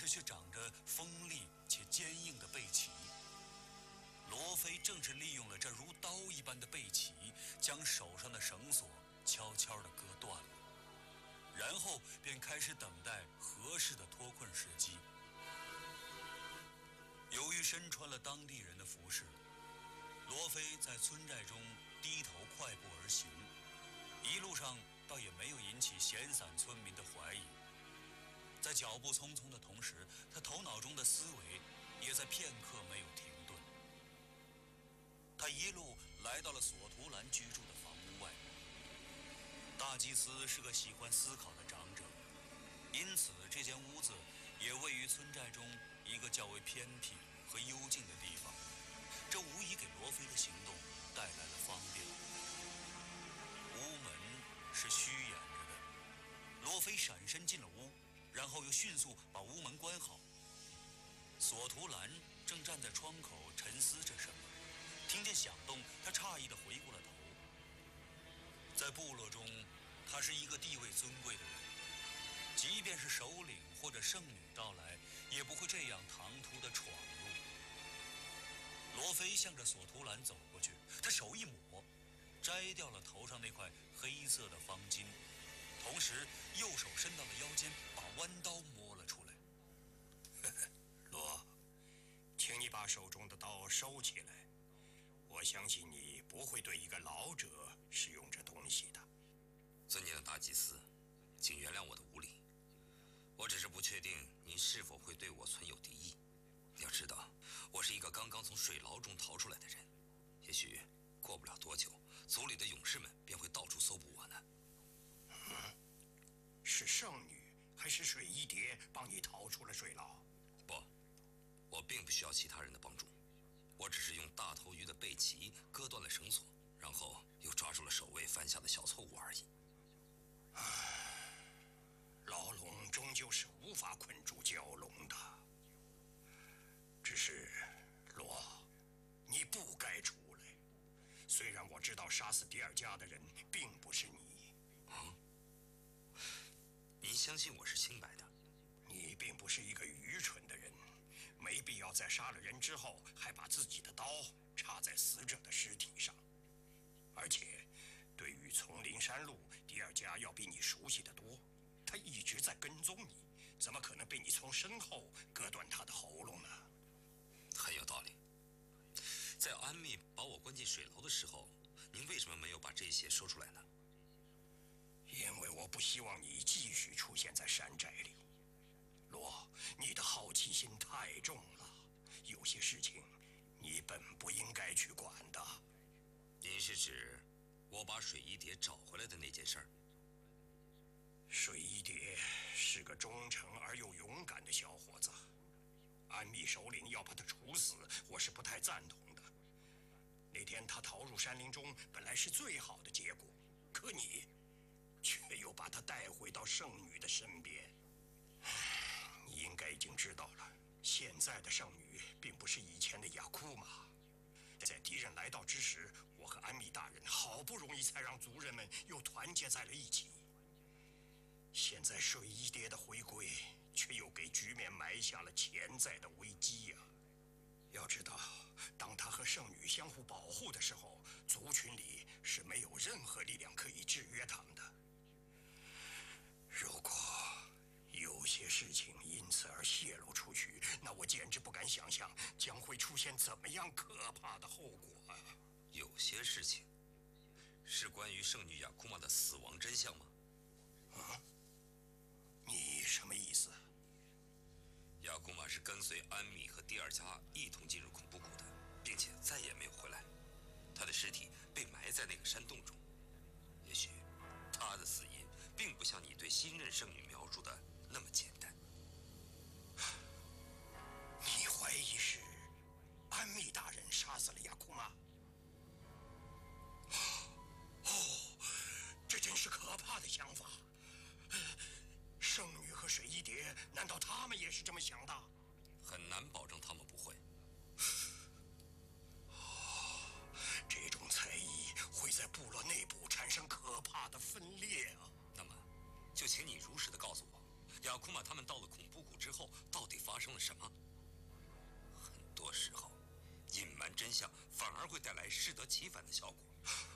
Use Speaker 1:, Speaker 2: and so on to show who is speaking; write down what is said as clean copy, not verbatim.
Speaker 1: 时却长着锋利且坚硬的背鳍。罗非正是利用了这如刀一般的背鳍，将手上的绳索悄悄地割断了，然后便开始等待合适的脱困时机。由于身穿了当地人的服饰，罗非在村寨中低头快步而行，一路上倒也没有引起闲散村民的怀疑。在脚步匆匆的同时，他头脑中的思维也在片刻没有停顿。他一路来到了索图兰居住的房屋外。大祭司是个喜欢思考的长者，因此这间屋子也位于村寨中一个较为偏僻和幽静的地方，这无疑给罗非的行动带来了方便。屋门是虚掩着的，罗非闪身进了屋，然后又迅速把屋门关好。索图兰正站在窗口沉思着什么，听见响动，他诧异地回过了头。在部落中，他是一个地位尊贵的人，即便是首领或者圣女到来，也不会这样唐突地闯入。罗非向着索图兰走过去，他手一抹，摘掉了头上那块黑色的方巾，同时右手伸到了腰间，把弯刀摸了出来。
Speaker 2: 罗，请你把手中的刀收起来。我相信你不会对一个老者使用这东西的。
Speaker 3: 尊敬的大祭司，请原谅我的无礼。我只是不确定您是否会对我存有敌意。要知道，我是一个刚刚从水牢中逃出来的人，也许过不了多久，族里的勇士们便会到处搜捕我呢。
Speaker 2: 是圣女还是水一蝶帮你逃出了水牢？
Speaker 3: 不，我并不需要其他人的帮助。我只是用大头鱼的背鳍割断了绳索，然后又抓住了守卫犯下的小错误而已。
Speaker 2: 牢笼终究是无法困住蛟龙的。只是，罗，你不该出来。虽然我知道杀死迪尔加的人并不是你。
Speaker 3: 您相信我是清白的？
Speaker 2: 你并不是一个愚蠢的人。没必要在杀了人之后还把自己的刀插在死者的尸体上。而且，对于丛林山路，迪尔加要比你熟悉得多。他一直在跟踪你，怎么可能被你从身后割断他的喉咙呢？
Speaker 3: 很有道理。在安密把我关进水牢的时候，您为什么没有把这些说出来呢？
Speaker 2: 因为我不希望你继续出现在山寨里。罗，你的好奇心太重了，有些事情你本不应该去管的。
Speaker 3: 您是指我把水一蝶找回来的那件事儿？
Speaker 2: 水一蝶是个忠诚而又勇敢的小伙子，安密首领要把他处死，我是不太赞同的。那天他逃入山林中，本来是最好的结果，可你却又把他带回到圣女的身边。你应该已经知道了，现在的圣女并不是以前的雅库玛。在敌人来到之时，我和安密大人好不容易才让族人们又团结在了一起。现在水一蝶的回归，却又给局面埋下了潜在的危机呀。要知道，当他和圣女相互保护的时候，族群里是没有任何力量可以制约他们的。如果有些事情因此而泄露出去，那我简直不敢想象将会出现怎么样可怕的后果啊！
Speaker 3: 有些事情是关于圣女雅库玛的死亡真相吗？
Speaker 2: 你什么意思？
Speaker 3: 雅库玛是跟随安米和迪尔加一同进入恐怖谷的，并且再也没有回来。他的尸体被埋在那个山洞中。也许他的死因并不像你对新任圣女描述的那么简单。
Speaker 2: 你怀疑是安密大人杀死了雅库玛？哦，这真是可怕的想法。圣女和水一蝶，难道他们也是这么想的？
Speaker 3: 很难保证他们不会。
Speaker 2: 这种猜疑会在部落内部产生可怕的分裂啊！
Speaker 3: 那么，就请你如实的告诉我， 雅库玛他们到了恐怖谷之后，到底发生了什么？很多时候，隐瞒真相反而会带来适得其反的效果。